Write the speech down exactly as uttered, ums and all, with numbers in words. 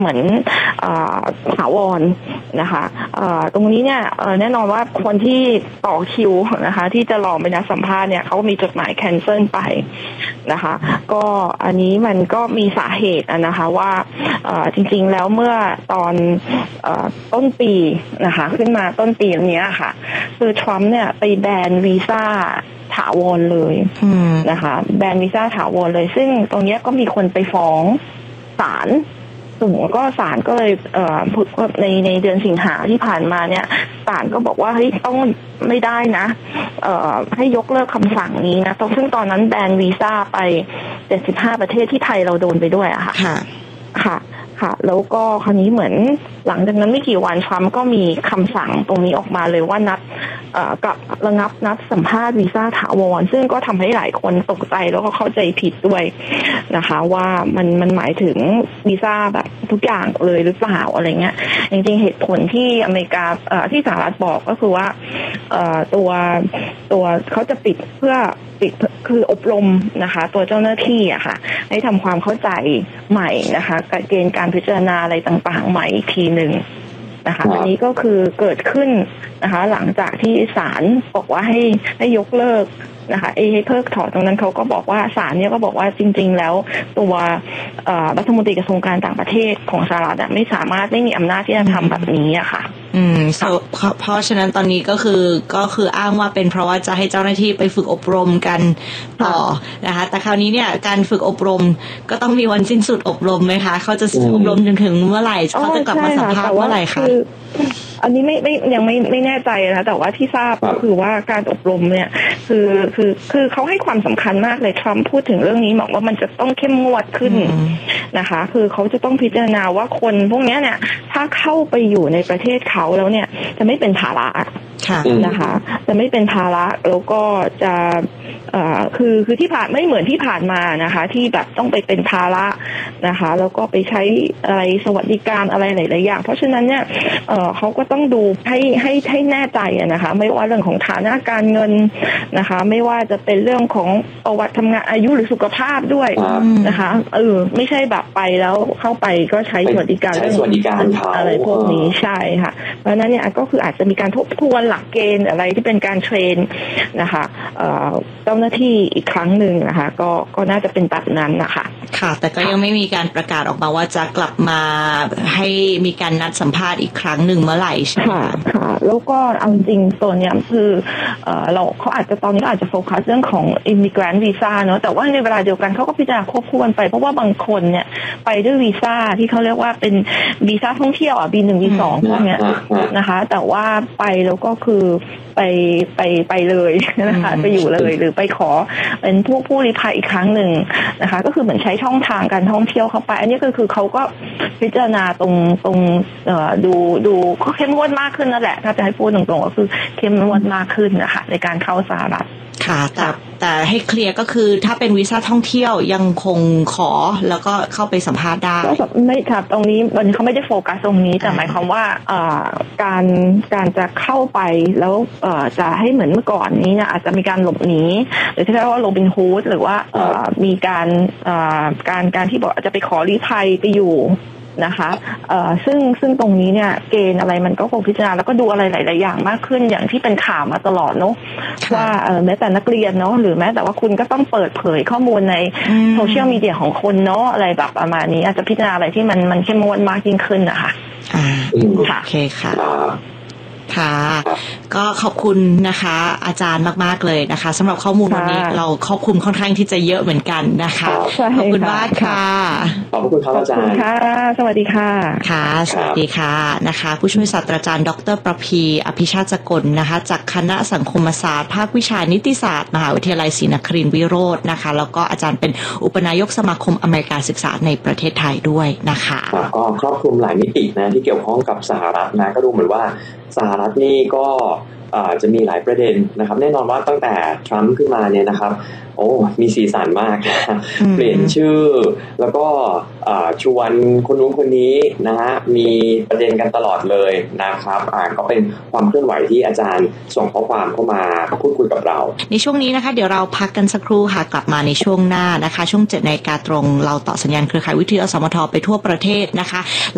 เหมือนถาวรนะคะตรงนี้เนี่ยแน่นอนว่าคนที่ต่อคิวนะคะที่จะรอไปนัดสัมภาษณ์เนี่ยเขามีจดหมายแคนเซิลไปนะคะก็อันนี้มันก็มีสาเหตุนะคะว่าจริงๆแล้วเมื่อตอนต้นปีนะคะขึ้นมาต้นปีนี้ค่ะคือทรัมป์เนี่ยไปแบนวีซ่าถาวรเลยนะคะแบนวีซ่าถาวรเลยซึ่งตรงนี้ก็มีคนไปฟ้องศาลสมมติก็ศาลก็เลยเอ่อในในเดือนสิงหาที่ผ่านมาเนี่ยศาลก็บอกว่าเฮ้ยต้องไม่ได้นะเอ่อให้ยกเลิกคำสั่งนี้นะซึ่งตอนนั้นแบนวีซ่าไปเจ็ดสิบห้าประเทศที่ไทยเราโดนไปด้วยอะค่ะค่ะค่ะแล้วก็คราวนี้เหมือนหลังจากนั้นไม่กี่วันทรัมป์ก็มีคำสั่งตรงนี้ออกมาเลยว่านัดกับระงับนัดสัมภาษณ์วีซ่าถาวรซึ่งก็ทำให้หลายคนตกใจแล้วก็เข้าใจผิดด้วยนะคะว่ามันมันหมายถึงวีซ่าแบบทุกอย่างเลยหรือเปล่าอะไรเงี้ยจริงๆเหตุผลที่อเมริกาที่สหรัฐบอกก็คือว่าตัวตัวเขาจะปิดเพื่อปิดคืออบรมนะคะตัวเจ้าหน้าที่อะค่ะให้ทำความเข้าใจใหม่นะคะเกณฑ์การพิจารณาอะไรต่างๆใหม่อีกทีหนึ่งนะคะอันนี้ก็คือเกิดขึ้นนะคะหลังจากที่ศาลบอกว่าให้ให้ยกเลิกนะคะให้เพิกถอนตรงนั้นเขาก็บอกว่าศาลเนี่ยก็บอกว่าจริงๆแล้วตัวรัฐมนตรีกระทรวงการต่างประเทศของสหรัฐไม่สามารถไม่มีอำนาจที่จะทำแบบนี้อะค่ะอืม so, เพราะฉะนั้นตอนนี้ก็คือก็คืออ้างว่าเป็นเพราะว่าจะให้เจ้าหน้าที่ไปฝึกอบรมกันต่อนะคะแต่คราวนี้เนี่ยการฝึกอบรมก็ต้องมีวันสิ้นสุดอบรมไหมคะเขาจะอบรมจนถึงเมื่อไหร่เขาจะกลับมาสัมภาษณ์เมื่อไหร่คะอันนี้ไม่ไม่ยังไม่ไม่แน่ใจนะแต่ว่าที่ทราบก็คือว่าการอบรมเนี่ยคือคือคือเขาให้ความสำคัญมากเลยทรัมป์พูดถึงเรื่องนี้บอกว่ามันจะต้องเข้มงวดขึ้นนะคะคือเขาจะต้องพิจารณาว่าคนพวกนี้เนี่ยถ้าเข้าไปอยู่ในประเทศเขาแล้วเนี่ยจะไม่เป็นภาระนะคะจะไม่เป็นภาระแล้วก็จะเอ่อคือคือที่ผ่านไม่เหมือนที่ผ่านมานะคะที่แบบต้องไปเป็นภาระนะคะแล้วก็ไปใช้อะไรสวัสดิการอะไรหลายๆอย่างเพราะฉะนั้นเนี่ยเอ่อเขาก็ต้องดูให้ให้ให้แน่ใจนะคะไม่ว่าเรื่องของฐานะการเงินนะคะไม่ว่าจะเป็นเรื่องของประวัติทำงานอายุหรือสุขภาพด้วยนะคะเออไม่ใช่แบบไปแล้วเข้าไปก็ใช้สวัสดิการเรื่องอะไรพวกนี้ใช่ค่ะเพราะฉะนั้นเนี่ยก็คืออาจจะมีการทบทวนหลักเกณฑ์อะไรที่เป็นการเทรนนะคะเอ่อเจ้าหน้าที่อีกครั้งหนึ่งนะคะก็ก็น่าจะเป็นแบบนั้นนะคะค่ะแต่ก็ยังไม่มีการประกาศออกมาว่าจะกลับมาให้มีการนัดสัมภาษณ์อีกครั้งหนึ่งเมื่อไหร่ใช่ไหมค่ะค่ะแล้วก็เอาจริงตัวเนี้ยคือเอ่อเราเขาอาจจะตอนนี้อาจจะโฟกัสเรื่องของ immigrant visa เนอะแต่ว่าในเวลาเดียวกันเขาก็พิจารณาควบคู่กันไปเพราะว่าบางคนเนี่ยไปด้วยวีซ่าที่เขาเรียกว่าเป็นวีซ่าท่องเที่ยวอ่ะ บี หนึ่ง บี สอง พวกเนี้ยนะคะแต่ว่าไปแล้วก็คือไปไปไปเลยนะคะไปอยู่เลยหรือไปขอเป็นผู้ผู้ลี้ภัยอีกครั้งหนึ่งนะคะก็คือเหมือนใช้ช่องทางการท่องเที่ยวเข้าไปอันนี้ก็คือเขาก็พิจารณาตรงตรงเอ่อดูดูก็เข้มงวดมากขึ้นนั่นแหละถ้าจะให้พูดตรงๆก็คือเข้มงวดมากขึ้นนะคะในการเข้าสหรัฐค่ะแต่แต่ให้เคลียร์ก็คือถ้าเป็นวีซ่าท่องเที่ยวยังคงขอแล้วก็เข้าไปสัมภาษณ์ได้ไม่ค่ะตรงนี้วันนี้เขาไม่ได้โฟกัสตรงนี้แต่หมายความว่าการการจะเข้าไปแล้วจะให้เหมือนเมื่อก่อนนี้เนี่ยอาจจะมีการหลบหนีหรือที่เรียกว่าโรบินฮูดหรือว่ามีการการการที่บอกจะไปขอลี้ภัยไปอยู่นะคะเอ่อซึ่งซึ่งตรงนี้เนี่ยเกณฑ์อะไรมันก็คงพิจารณาแล้วก็ดูอะไรหลายๆอย่างมากขึ้นอย่างที่เป็นข่าวมาตลอดเนาะว่าเอ่อแม้แต่นักเรียนเนาะหรือแม้แต่ว่าคุณก็ต้องเปิดเผยข้อมูลในโซเชียลมีเดียของคนเนาะอะไรแบบประมาณนี้อาจจะพิจารณาอะไรที่มันมันเข้มงวดมากยิ่งขึ้นนะคะอ่าค่ะโอเคค่ะค่ะก็ขอบคุณนะคะอาจารย์มากๆเลยนะคะสำหรับข้อมูลวันนี้เราครอบคลุมค่อนข้างที่จะเยอะเหมือนกันนะคะขอบคุณมากค่ะขอบคุณครับอาจารย์ค่ะสวัสดีค่ะค่ะสวัสดีค่ะนะคะผู้ช่วยศาสตราจารย์ดร.ประภีอภิชาติสกลนะคะจากคณะสังคมศาสตร์ภาควิชานิติศาสตร์มหาวิทยาลัยศรีนครินทร์วิโรจน์นะคะแล้วก็อาจารย์เป็นอุปนายกสมาคมอเมริการศึกษาในประเทศไทยด้วยนะคะก็ครอบคลุมหลายมิตินะที่เกี่ยวข้องกับสหรัฐนะก็ดูเหมือนว่าสหรัฐนี่ก็จะมีหลายประเด็นนะครับแน่นอนว่าตั้งแต่ทรัมป์ขึ้นมาเนี่ยนะครับโอ้มีสีสันมากเปลี่ยนชื่อแล้วก็ชวนคนนู้นคนนี้นะฮะมีประเด็นกันตลอดเลยนะครับอ่าก็เป็นความเคลื่อนไหวที่อาจารย์ส่งข้อความเข้ามาพูดคุยกับเราในช่วงนี้นะคะเดี๋ยวเราพักกันสักครู่ค่ะกลับมาในช่วงหน้านะคะช่วงเจ็ดนาฬิกาตรงเราต่อสัญญาณเครือข่ายวิทยุอสมทไปทั่วประเทศนะคะ